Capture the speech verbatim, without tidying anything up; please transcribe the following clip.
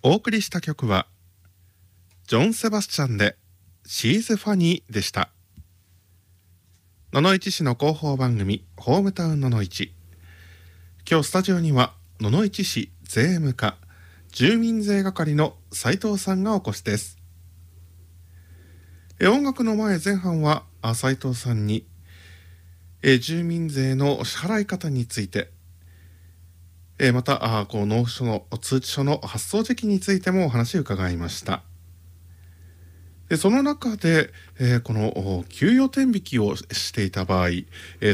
お送りした曲はジョン・セバスチャンで She's Funny でした。野々市市の広報番組ホームタウン野々市。今日スタジオには野々市市税務課住民税係の斉藤さんがお越しです。え音楽の前前半は斉藤さんにえ住民税の支払い方について、えまたあこう納付書の通知書の発送時期についてもお話を伺いました。でその中で、えー、この給与天引きをしていた場合、えー